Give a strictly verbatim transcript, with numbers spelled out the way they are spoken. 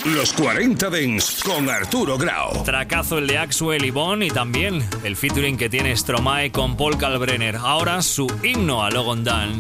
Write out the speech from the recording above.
Los cuarenta Dance con Arturo Grau. Tracazo el de Axwell y Bon, y también el featuring que tiene Stromae con Paul Kalkbrenner. Ahora su himno a Logon Dance.